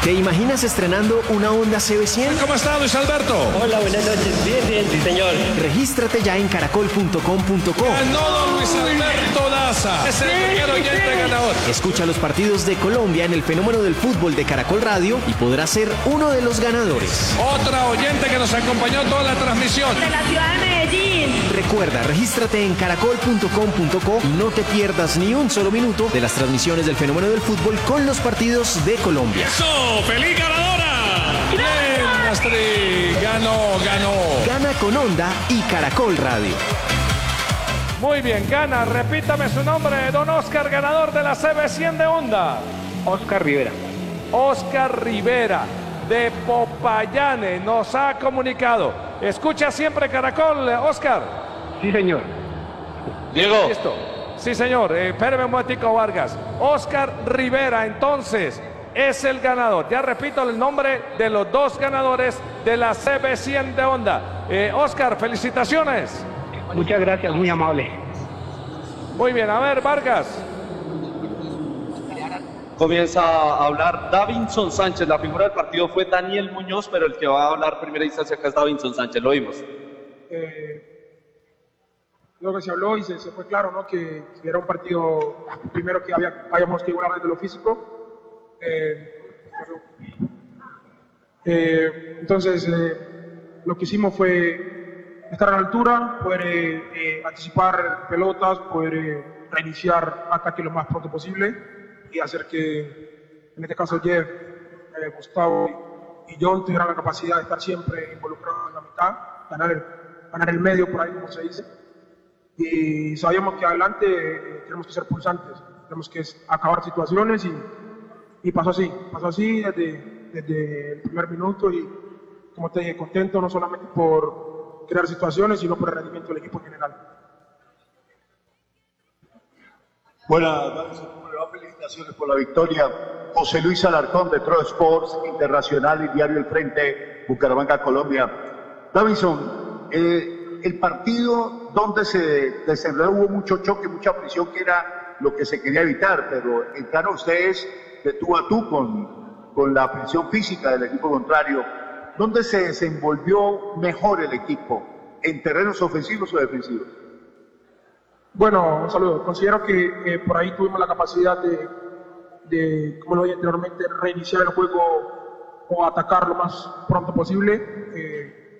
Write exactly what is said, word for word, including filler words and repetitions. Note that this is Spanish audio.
¿Te imaginas estrenando una Honda C B cien? ¿Cómo está, Luis Alberto? Hola, buenas noches. Bien, bien, sí, señor. Regístrate ya en caracol punto com punto co. Ganó don Luis Alberto Daza. Es el primer oyente ganador. Escucha los partidos de Colombia en el fenómeno del fútbol de Caracol Radio y podrás ser uno de los ganadores. Otra oyente que nos acompañó toda la transmisión. De la ciudad de Medellín. Recuerda, regístrate en caracol punto com punto co y no te pierdas ni un solo minuto de las transmisiones del fenómeno del fútbol con los partidos de Colombia. ¡Eso! ¡Feliz ganadora! ¡Bien, Astrid! Ganó, ganó. Gana con Honda y Caracol Radio. Muy bien, gana. Repítame su nombre, don Oscar, ganador de la C B cien de Honda. Oscar Rivera. Oscar Rivera, de Popayán, nos ha comunicado. Escucha siempre Caracol, Oscar. Sí, señor. Diego. Listo. Sí, señor. Eh, espéreme un momentico, Vargas. Oscar Rivera, entonces, es el ganador. Ya repito el nombre de los dos ganadores de la C B cien de Honda. Eh, Oscar, felicitaciones. Muchas gracias, muy amable. Muy bien, a ver, Vargas. Comienza a hablar Davinson Sánchez. La figura del partido fue Daniel Muñoz, pero el que va a hablar primera instancia acá es Davinson Sánchez. Lo vimos. Eh, lo que se habló y se, se fue claro, ¿no? Que, que era un partido primero que había, habíamos que igualar desde lo físico. Eh, eh, entonces, eh, lo que hicimos fue estar a la altura, poder eh, eh, anticipar pelotas, poder eh, reiniciar ataque lo más pronto posible y hacer que, en este caso, Jeff, eh, Gustavo y John tuvieran la capacidad de estar siempre involucrados en la mitad, ganar el, ganar el medio, por ahí como se dice. Y sabíamos que adelante eh, tenemos que ser pulsantes, tenemos que acabar situaciones y, y pasó así, pasó así desde, desde el primer minuto y, como te dije, contento no solamente por crear situaciones, sino por el rendimiento del equipo en general. Buenas noches, felicitaciones por la victoria. José Luis Alarcón de Tro Sports Internacional y Diario El Frente, Bucaramanga, Colombia. Davinson, eh, el partido donde se desenvolvió hubo mucho choque, mucha presión, que era lo que se quería evitar, pero entraron ustedes de tú a tú con, con la presión física del equipo contrario. ¿Dónde se desenvolvió mejor el equipo? ¿En terrenos ofensivos o defensivos? Bueno, un saludo. Considero que eh, por ahí tuvimos la capacidad de, de, como lo dije anteriormente, reiniciar el juego o atacar lo más pronto posible.